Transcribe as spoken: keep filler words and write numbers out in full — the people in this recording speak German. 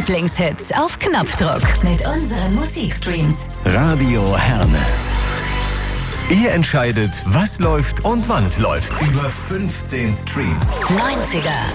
Lieblingshits auf Knopfdruck mit unseren Musikstreams. Radio Herne. Ihr entscheidet, was läuft und wann es läuft. Über fünfzehn Streams. neunziger